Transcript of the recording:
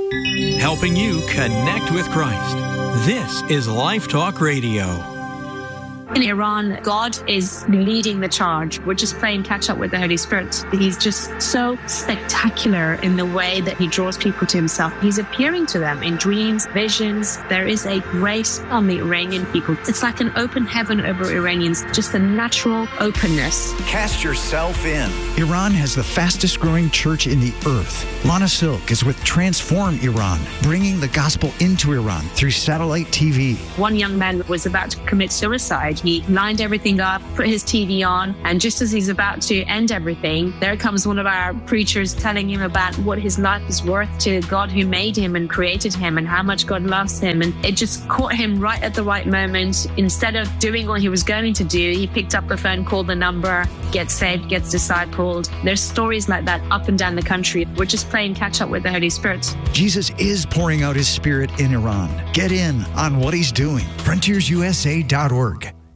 helping you connect with Christ. This is Life Talk Radio. In Iran, God is leading the charge. We're just playing catch up with the Holy Spirit. He's just so spectacular in the way that he draws people to himself. He's appearing to them in dreams, visions. There is a grace on the Iranian people. It's like an open heaven over Iranians, just a natural openness. Cast yourself in. Iran has the fastest growing church in the earth. Lana Silk is with Transform Iran, bringing the gospel into Iran through satellite TV. One young man was about to commit suicide. He lined everything up, put his TV on, and just as he's about to end everything, there comes one of our preachers telling him about what his life is worth to God who made him and created him and how much God loves him. And it just caught him right at the right moment. Instead of doing what he was going to do, he picked up the phone, called the number, gets saved, gets discipled. There's stories like that up and down the country. We're just playing catch up with the Holy Spirit. Jesus is pouring out his Spirit in Iran. Get in on what he's doing. FrontiersUSA.org.